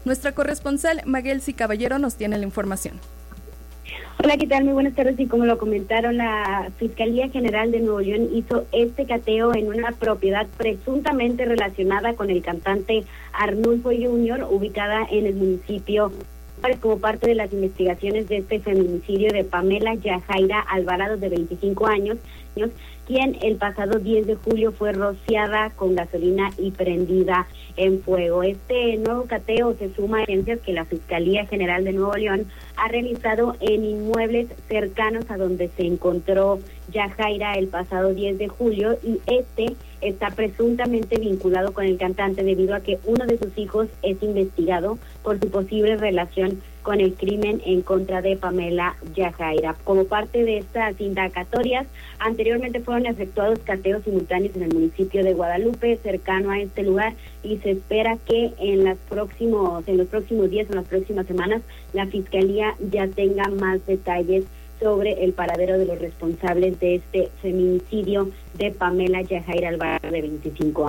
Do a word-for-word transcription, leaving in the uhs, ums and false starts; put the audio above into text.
Nuestra corresponsal Maguelsi Caballero nos tiene la información. Hola, ¿qué tal? Muy buenas tardes. Y como lo comentaron, la Fiscalía General de Nuevo León hizo este cateo en una propiedad presuntamente relacionada con el cantante Arnulfo junior, ubicada en el municipio, como parte de las investigaciones de este feminicidio de Pamela Yajaira Alvarado, de veinticinco años, quien el pasado diez de julio fue rociada con gasolina y prendida en fuego. Este nuevo cateo se suma a evidencias que la Fiscalía General de Nuevo León ha realizado en inmuebles cercanos a donde se encontró Yajaira el pasado diez de julio, y este está presuntamente vinculado con el cantante debido a que uno de sus hijos es investigado por su posible relación con el crimen en contra de Pamela Yajaira. Como parte de estas indagatorias, anteriormente fueron efectuados cateos simultáneos en el municipio de Guadalupe, cercano a este lugar, y se espera que en las próximos, en los próximos días, en las próximas semanas, la Fiscalía ya tenga más detalles sobre el paradero de los responsables de este feminicidio de Pamela Yajaira Alvarado, de veinticinco años.